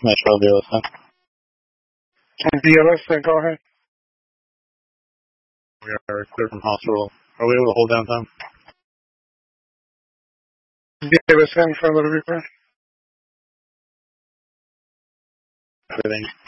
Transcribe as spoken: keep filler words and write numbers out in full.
Metro D L S. D L S, then go ahead. We are clear from hospital. Are we able to hold downtown? D L S in for a little bit. Everything.